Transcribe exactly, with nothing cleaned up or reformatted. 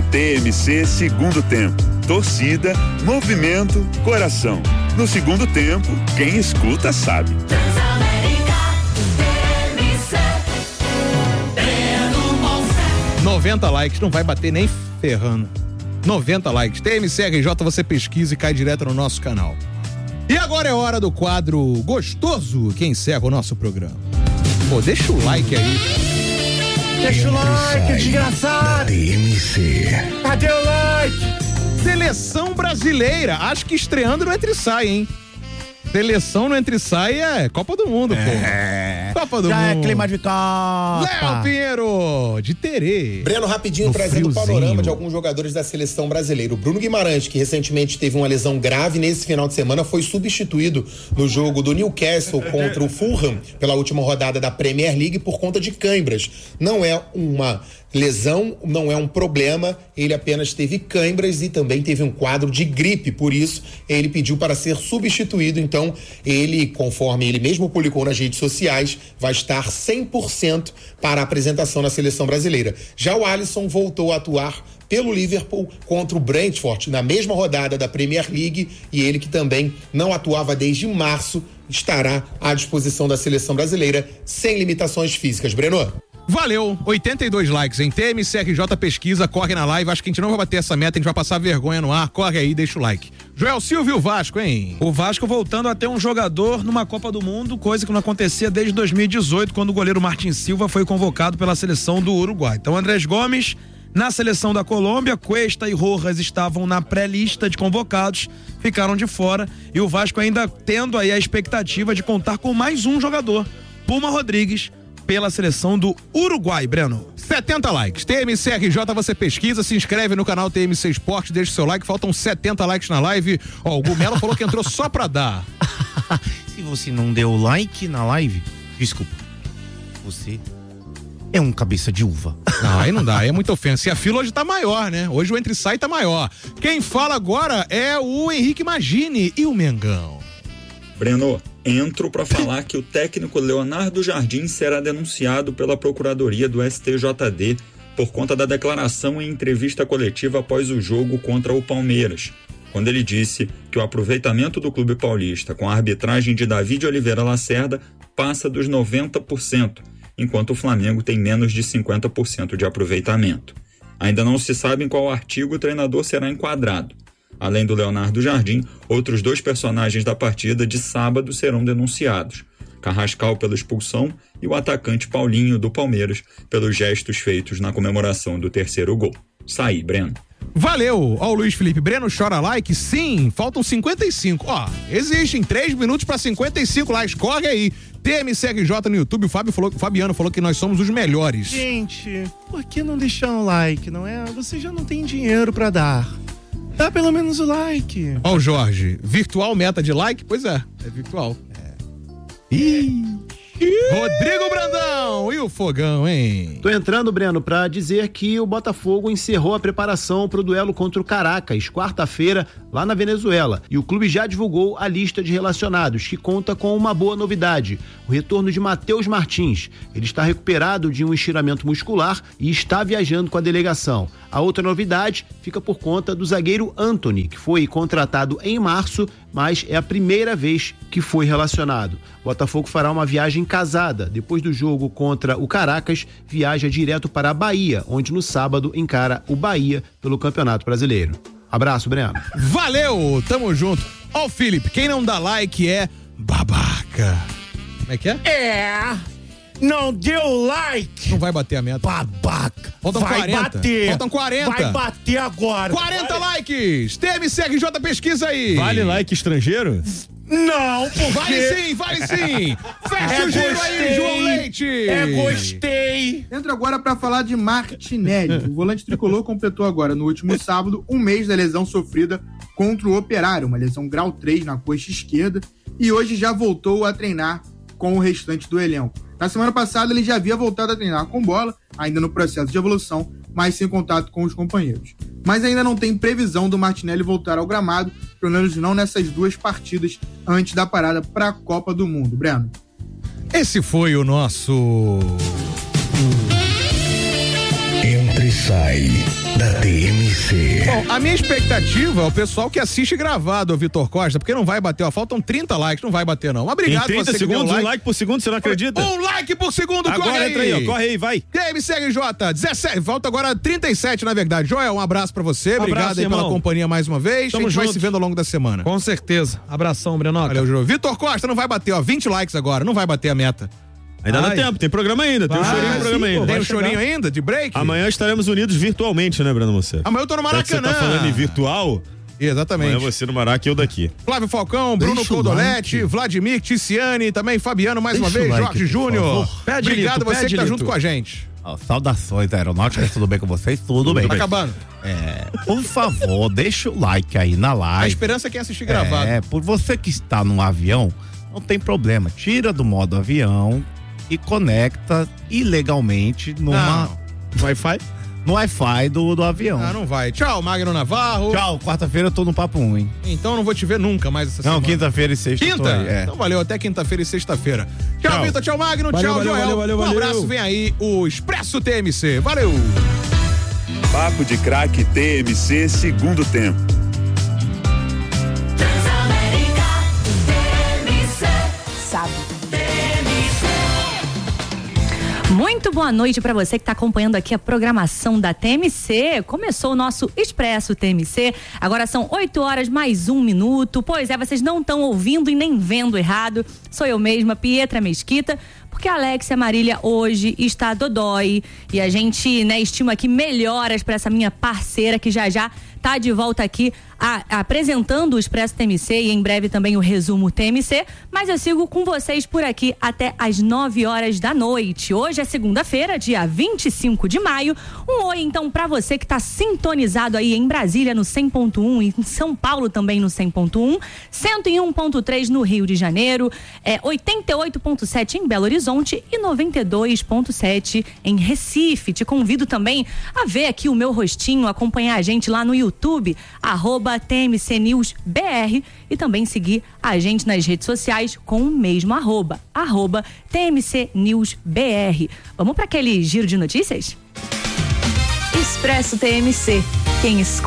T M C Segundo Tempo. Torcida, movimento, coração. No segundo tempo, quem escuta sabe. noventa likes, não vai bater nem ferrando. noventa likes. T M C R J, você pesquisa e cai direto no nosso canal. E agora é hora do quadro gostoso que encerra o nosso programa. Pô, deixa o like aí, cara. Deixa o like, desgraçado. T M C. Cadê o like? Seleção brasileira. Acho que estreando no Entre Sai, hein? Seleção no Entre Sai é Copa do Mundo, é. pô. Copa do Já Mundo. Já é clima de Copa. Léo Pinheiro, de Terê. Breno, rapidinho, no trazendo o friozinho. panorama de alguns jogadores da seleção brasileira. O Bruno Guimarães, que recentemente teve uma lesão grave nesse final de semana, foi substituído no jogo do Newcastle contra o Fulham pela última rodada da Premier League por conta de câimbras. Não é uma lesão, não é um problema, ele apenas teve câimbras e também teve um quadro de gripe, por isso ele pediu para ser substituído. Então ele, conforme ele mesmo publicou nas redes sociais, vai estar cem por cento para a apresentação na seleção brasileira. Já o Alisson voltou a atuar pelo Liverpool contra o Brentford na mesma rodada da Premier League, e ele, que também não atuava desde março, estará à disposição da seleção brasileira sem limitações físicas. Breno? Valeu, oitenta e dois likes em T M C R J pesquisa, corre na live, acho que a gente não vai bater essa meta, a gente vai passar vergonha no ar, corre aí, deixa o like. Joel Silvio, o Vasco, hein? O Vasco voltando a ter um jogador numa Copa do Mundo, coisa que não acontecia desde dois mil e dezoito, quando o goleiro Martin Silva foi convocado pela seleção do Uruguai. Então, Andrés Gomes na seleção da Colômbia, Cuesta e Rojas estavam na pré-lista de convocados, ficaram de fora, e o Vasco ainda tendo aí a expectativa de contar com mais um jogador, Puma Rodrigues, pela seleção do Uruguai, Breno. setenta likes. T M C R J, você pesquisa, se inscreve no canal T M C Esporte, deixa o seu like, faltam setenta likes na live. Ó, o Gumelo falou que entrou só pra dar. Se você não deu like na live, desculpa, você é um cabeça de uva. Não, aí não dá, aí é muita ofensa. E a fila hoje tá maior, né? Hoje o Entre Sai tá maior. Quem fala agora é o Henrique Magini e o Mengão. Breno, entro para falar que o técnico Leonardo Jardim será denunciado pela Procuradoria do S T J D por conta da declaração em entrevista coletiva após o jogo contra o Palmeiras, quando ele disse que o aproveitamento do clube paulista com a arbitragem de David Oliveira Lacerda passa dos noventa por cento, enquanto o Flamengo tem menos de cinquenta por cento de aproveitamento. Ainda não se sabe em qual artigo o treinador será enquadrado. Além do Leonardo Jardim, outros dois personagens da partida de sábado serão denunciados. Carrascal pela expulsão e o atacante Paulinho do Palmeiras pelos gestos feitos na comemoração do terceiro gol. Saí, Breno. Valeu! Ó, o Luiz Felipe, Breno chora like? Sim, faltam cinquenta e cinco. Ó, existem três minutos para cinquenta e cinco likes, corre aí. T M C R J no YouTube, o Fábio falou, o Fabiano falou que nós somos os melhores. Gente, por que não deixar um like, não é? Você já não tem dinheiro pra dar. Dá pelo menos o like. Ó, o Jorge, virtual meta de like? Pois é, é virtual. É. Ih. Rodrigo Brandão e o Fogão, hein? Tô entrando, Breno, pra dizer que o Botafogo encerrou a preparação pro duelo contra o Caracas, quarta-feira, lá na Venezuela. E o clube já divulgou a lista de relacionados, que conta com uma boa novidade: o retorno de Matheus Martins. Ele está recuperado de um estiramento muscular e está viajando com a delegação. A outra novidade fica por conta do zagueiro Anthony, que foi contratado em março, mas é a primeira vez que foi relacionado. O Botafogo fará uma viagem casada. Depois do jogo contra o Caracas, viaja direto para a Bahia, onde no sábado encara o Bahia pelo Campeonato Brasileiro. Abraço, Breno. Valeu, tamo junto. Ó, o Felipe, quem não dá like é babaca. Como é que é? É... Não deu like. Não vai bater a meta. Babaca. Faltam vai quarenta. Bater. Faltam quarenta. Vai bater agora. quarenta vai. Likes. T M C R J pesquisa aí. Vale like estrangeiro? Não, porque... Vale sim, vale sim. Fecha é o giro gostei. Aí, João Leite. É, gostei. Entro agora para falar de Martinelli. O volante tricolor completou agora, no último sábado, um mês da lesão sofrida contra o Operário, uma lesão grau três na coxa esquerda, e hoje já voltou a treinar com o restante do elenco. Na semana passada ele já havia voltado a treinar com bola, ainda no processo de evolução, mas sem contato com os companheiros. Mas ainda não tem previsão do Martinelli voltar ao gramado, pelo menos não nessas duas partidas antes da parada para a Copa do Mundo. Breno. Esse foi o nosso... Entra e sai da T M C. Bom, a minha expectativa é o pessoal que assiste gravado, o Vitor Costa, porque não vai bater, ó, faltam trinta likes, não vai bater não. Mas obrigado em trinta você segundos, que deu like. um like por segundo, você não acredita? Um like por segundo, agora corre aí. Entra aí, ó, corre aí, vai. Quem me segue, Jota? dezessete, falta agora trinta e sete, na verdade. Joel, um abraço pra você, Um obrigado abraço, aí pela irmão. companhia mais uma vez. Tamo a gente vai junto. se vendo ao longo da semana. Com certeza. Abração, Brenoca. Valeu, Joel. Vitor Costa, não vai bater, ó, vinte likes agora, não vai bater a meta. Ainda Ai. dá tempo, tem programa ainda, tem um Vai, chorinho no programa sim, ainda. pô, Tem vai um chegar. chorinho ainda, de break? Amanhã estaremos unidos virtualmente, né, Breno Moceiro? Amanhã eu tô no Já que você Maracanã. tá falando em virtual, Exatamente. amanhã você no Maraca e eu daqui. Flávio Falcão, Bruno Deixa o Codolete, like. Vladimir, Ticiane, também Fabiano mais Deixa uma vez, o like, Jorge por Júnior. favor. Pede, Obrigado Lito, você pede, que tá Lito. junto com a gente. Ó, saudações aeronáuticas, tudo bem com vocês? Tudo, bem. Tá acabando. É, por favor, deixa o like aí na A live. esperança é quem assistir gravado. É, por você que está no avião, não tem problema. Tira do modo avião e conecta ilegalmente numa, Não. Wi-Fi? no Wi-Fi do, do avião. Ah, não vai. Tchau, Magno Navarro. Tchau, quarta-feira eu tô no Papo um, hein? Então não vou te ver nunca mais essa Não, semana. quinta-feira e sexta. eu tô Quinta? aí, é. Então valeu, até quinta-feira e sexta-feira. Tchau, Tchau. Vitor, tchau, Magno, Valeu, tchau, valeu, Joel. valeu, valeu, um valeu. abraço, vem aí o Expresso T M C. Valeu! Papo de Craque T M C segundo tempo. Sabe. Muito boa noite para você que está acompanhando aqui a programação da T M C. Começou o nosso Expresso T M C. Agora são oito horas mais um minuto. Pois é, vocês não estão ouvindo e nem vendo errado. Sou eu mesma, Pietra Mesquita, porque a Alexia Marília hoje está dodói e a gente, né, estima aqui melhoras para essa minha parceira que já já tá de volta aqui a, apresentando o Expresso T M C e em breve também o resumo T M C, mas eu sigo com vocês por aqui até às nove horas da noite. Hoje é segunda-feira, dia vinte e cinco de maio. Um oi então para você que tá sintonizado aí em Brasília no cem ponto um e em São Paulo também no cem ponto um, cento e um ponto três no Rio de Janeiro, é oitenta e oito ponto sete em Belo Horizonte e noventa e dois ponto sete em Recife. Te convido também a ver aqui o meu rostinho, acompanhar a gente lá no YouTube, arroba T M C News B R, e também seguir a gente nas redes sociais com o mesmo arroba, arroba T M C News B R. Vamos para aquele giro de notícias? Expresso T M C. Quem escuta